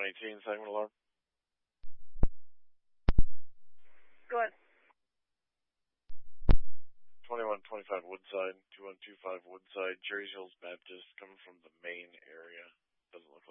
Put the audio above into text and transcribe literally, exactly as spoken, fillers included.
eighteen, segment alarm. Go ahead. twenty-one twenty-five Woodside, two one two five Woodside, Jerry's Hills Baptist, coming from the main area. Doesn't look